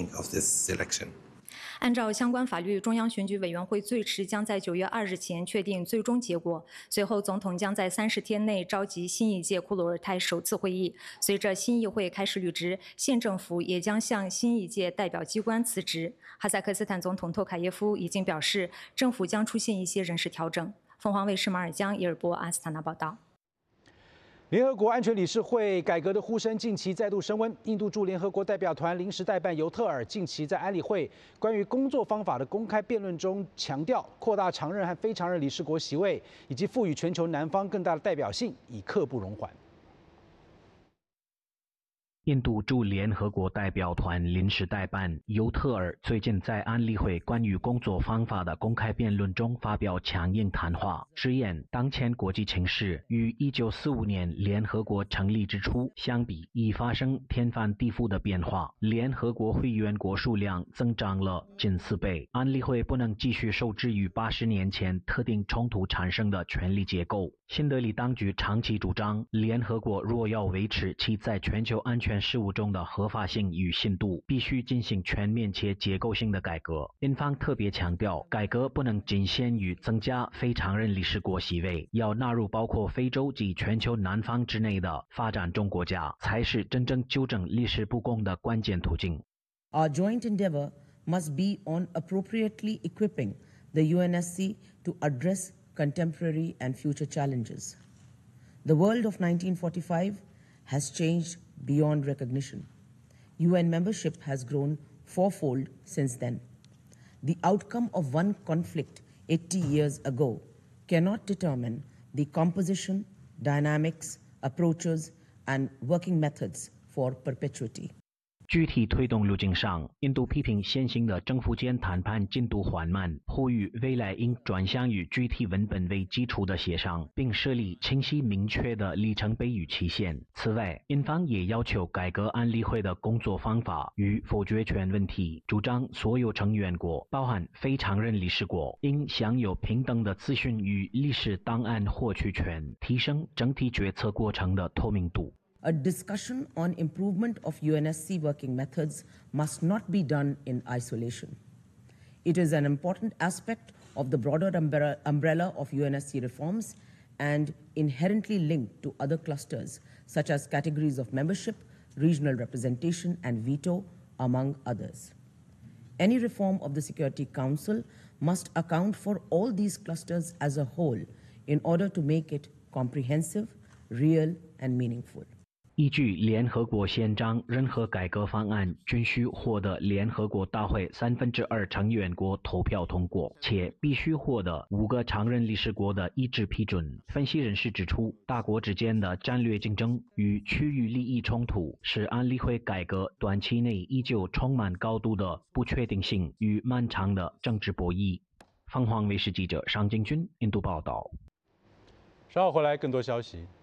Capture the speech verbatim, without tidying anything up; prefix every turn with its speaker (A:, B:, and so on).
A: meaning of this election.
B: 按照相关法律，中央选举委员会最迟将在九月二日前确定最终结果。随后，总统将在三十天内召集新一届库鲁尔泰首次会议。随着新议会开始履职，县政府也将向新一届代表机关辞职。哈萨克斯坦总统托卡耶夫已经表示，政府将出现一些人事调整。凤凰卫视马尔江、伊尔波阿斯塔纳报道。
C: 联合国安全理事会改革的呼声近期再度升温。印度驻联合国代表团临时代办尤特尔近期在安理会关于工作方法的公开辩论中强调，扩大常任和非常任理事国席位，以及赋予全球南方更大的代表性，已刻不容缓。
D: 印度驻联合国代表团临时代办尤特尔最近在安理会关于工作方法的公开辩论中发表强硬谈话，直言当前国际情势与一九四五年联合国成立之初相比，已发生天翻地覆的变化。联合国会员国数量增长了近四倍，安理会不能继续受制于八十年前特定冲突产生的权力结构。新德里当局长期主张，联合国若要维持其在全球安全 事务中的合法性与信度，必须进行全面且结构性的改革。印方特别强调，改革不能仅限于增加非常任理事国席位，要纳入包括非洲及全球南方之内的发展中国家，才是真正纠正历史不公的关键途径。
E: Our joint endeavor must be on appropriately equipping the U N S C to address contemporary and future challenges. The world of nineteen forty-five has changed beyond recognition. U N membership has grown fourfold since then. The outcome of one conflict eighty years ago cannot determine the composition, dynamics, approaches, and working methods for perpetuity.
D: 具体推动路径上，印度批评现行的政府间谈判进度缓慢，呼吁未来应转向以具体文本为基础的协商，并设立清晰明确的里程碑与期限。此外，印方也要求改革安理会的工作方法与否决权问题，主张所有成员国，包含非常任理事国，应享有平等的资讯与历史档案获取权，提升整体决策过程的透明度。
E: A discussion on improvement of U N S C working methods must not be done in isolation. It is an important aspect of the broader umbrella of U N S C reforms and inherently linked to other clusters, such as categories of membership, regional representation, and veto, among others. Any reform of the Security Council must account for all these clusters as a whole in order to make it comprehensive, real, and meaningful.
D: 依据联合国宪章，任何改革方案均需获得联合国大会三分之二成员国投票通过，且必须获得五个常任理事国的一致批准。分析人士指出，大国之间的战略竞争与区域利益冲突，使安理会改革短期内依旧充满高度的不确定性与漫长的政治博弈。凤凰卫视记者尚京军印度报道。
C: 稍后回来更多消息。